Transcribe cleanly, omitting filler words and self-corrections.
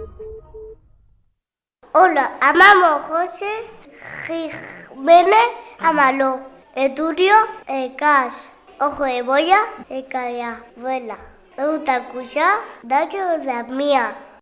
Hola, amamos José, Jiménez, Amaló, Eturio, Cas, Ojo de Boya, Calla, Vuela. Me gusta escuchar Daño de la Mía.